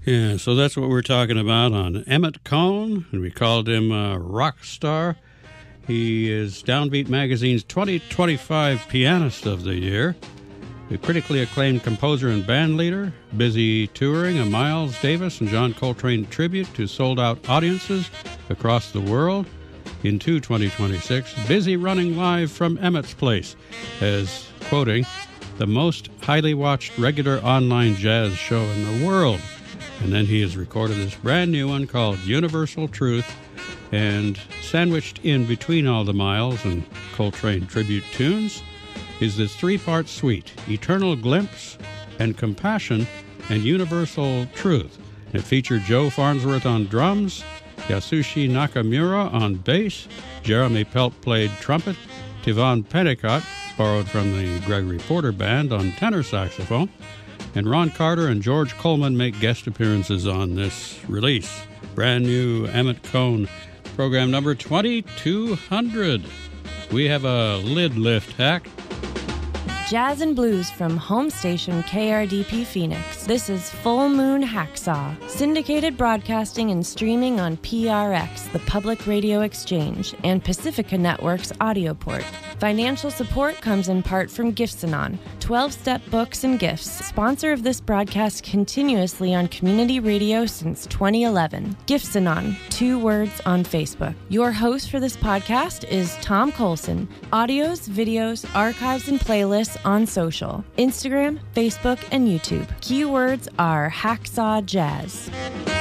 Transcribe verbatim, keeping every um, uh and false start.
Yeah, so that's what we're talking about on Emmett Cohn, and we called him a rock star. He is Downbeat Magazine's twenty twenty-five Pianist of the Year, a critically acclaimed composer and band leader, busy touring a Miles Davis and John Coltrane tribute to sold-out audiences across the world. Into twenty twenty-six, busy running live from Emmett's Place as, quoting, the most highly watched regular online jazz show in the world. And then he has recorded this brand new one called Universal Truth, and sandwiched in between all the Miles and Coltrane tribute tunes is this three-part suite, Eternal Glimpse and Compassion and Universal Truth. It featured Joe Farnsworth on drums, Yasushi Nakamura on bass, Jeremy Pelt played trumpet, Tivon Pennicott, borrowed from the Gregory Porter Band, on tenor saxophone, and Ron Carter and George Coleman make guest appearances on this release. Brand new Emmett Cohn, program number twenty-two hundred. We have a lid lift hack. Jazz and blues from home station K R D P Phoenix. This is Full Moon Hacksaw, syndicated broadcasting and streaming on P R X, the Public Radio Exchange, and Pacifica Network's audio port. Financial support comes in part from Gifts-Anon, twelve-step books and gifts, sponsor of this broadcast continuously on community radio since twenty eleven. Gifts-Anon, two words on Facebook. Your host for this podcast is Tom Colson. Audios, videos, archives, and playlists on social, Instagram, Facebook, and YouTube. Keywords are Hacksaw Jazz.